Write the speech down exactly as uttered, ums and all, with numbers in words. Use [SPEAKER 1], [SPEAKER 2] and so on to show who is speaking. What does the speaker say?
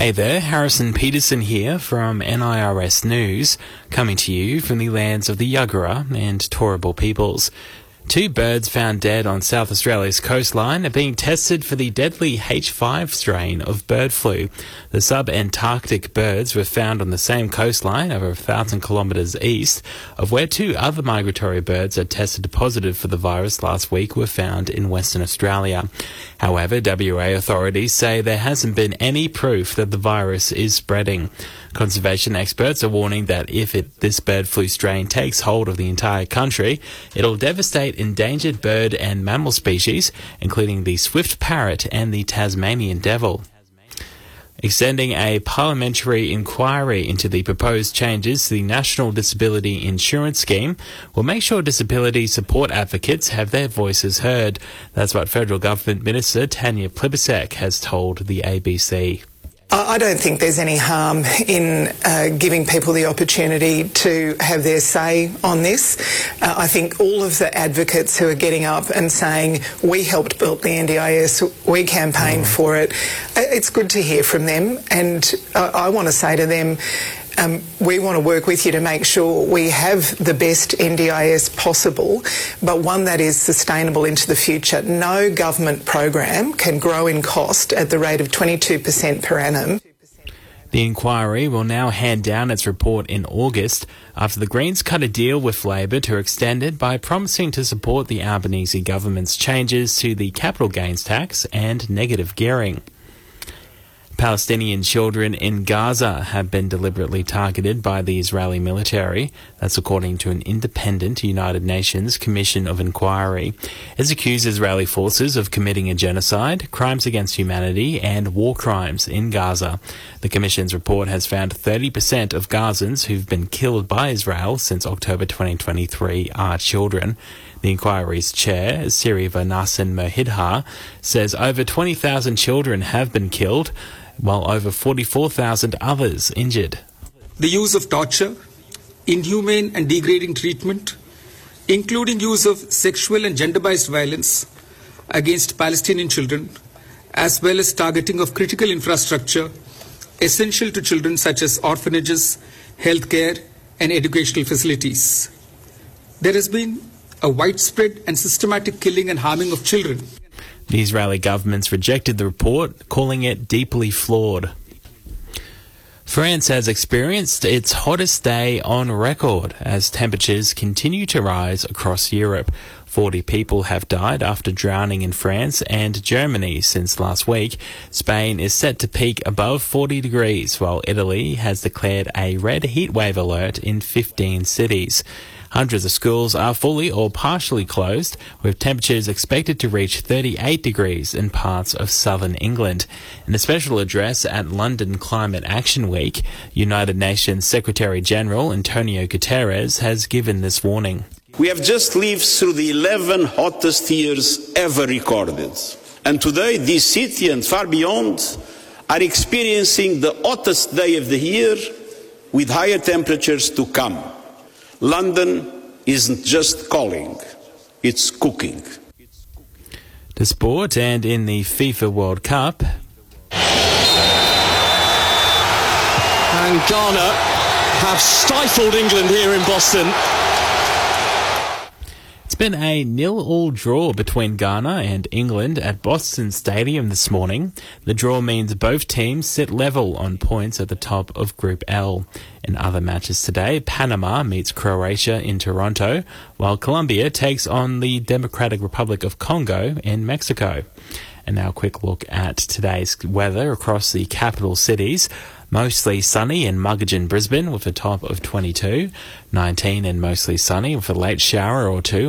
[SPEAKER 1] Hey there, Harrison Peterson here from N I R S News, coming to you from the lands of the Yagara and Turrbal peoples. Two birds found dead on South Australia's coastline are being tested for the deadly H five strain of bird flu. The sub-Antarctic birds were found on the same coastline over a thousand kilometres east of where two other migratory birds that tested positive for the virus last week were found in Western Australia. However, W A authorities say there hasn't been any proof that the virus is spreading. Conservation experts are warning that if it, this bird flu strain takes hold of the entire country, it'll devastate endangered bird and mammal species, including the swift parrot and the Tasmanian devil. Extending a parliamentary inquiry into the proposed changes to the National Disability Insurance Scheme will make sure disability support advocates have their voices heard. That's what Federal Government Minister Tanya Plibersek has told the A B C.
[SPEAKER 2] I don't think there's any harm in uh, giving people the opportunity to have their say on this. Uh, I think all of the advocates who are getting up and saying, we helped build the N D I S, we campaigned mm. for it, it's good to hear from them. And uh, I want to say to them, Um, we want to work with you to make sure we have the best N D I S possible, but one that is sustainable into the future. No government program can grow in cost at the rate of twenty-two percent per annum.
[SPEAKER 1] The inquiry will now hand down its report in August after the Greens cut a deal with Labor to extend it by promising to support the Albanese government's changes to the capital gains tax and negative gearing. Palestinian children in Gaza have been deliberately targeted by the Israeli military. That's according to an independent United Nations Commission of Inquiry. It accused Israeli forces of committing a genocide, crimes against humanity and war crimes in Gaza. The Commission's report has found thirty percent of Gazans who've been killed by Israel since October twenty twenty-three are children. The inquiry's chair, Siriva Nassin Mohidhar, says over twenty thousand children have been killed, while over forty-four thousand others injured.
[SPEAKER 3] The use of torture, inhumane and degrading treatment, including use of sexual and gender-based violence against Palestinian children, as well as targeting of critical infrastructure essential to children such as orphanages, healthcare and educational facilities. There has been a widespread and systematic killing and harming of children.
[SPEAKER 1] The Israeli government's rejected the report, calling it deeply flawed. France has experienced its hottest day on record as temperatures continue to rise across Europe. forty people have died after drowning in France and Germany since last week. Spain is set to peak above forty degrees, while Italy has declared a red heatwave alert in fifteen cities. Hundreds of schools are fully or partially closed, with temperatures expected to reach thirty-eight degrees in parts of southern England. In a special address at London Climate Action Week, United Nations Secretary-General Antonio Guterres has given this warning.
[SPEAKER 4] We have just lived through the eleven hottest years ever recorded. And today, this city and far beyond are experiencing the hottest day of the year with higher temperatures to come. London isn't just calling, it's cooking.
[SPEAKER 1] To sport, and in the FIFA World Cup.
[SPEAKER 5] And Ghana have stifled England here in Boston.
[SPEAKER 1] It's been a nil-all draw between Ghana and England at Boston Stadium this morning. The draw means both teams sit level on points at the top of Group L. In other matches today, Panama meets Croatia in Toronto, while Colombia takes on the Democratic Republic of Congo in Mexico. And now a quick look at today's weather across the capital cities. Mostly sunny and muggy in Brisbane with a top of twenty-two. nineteen and mostly sunny with a late shower or two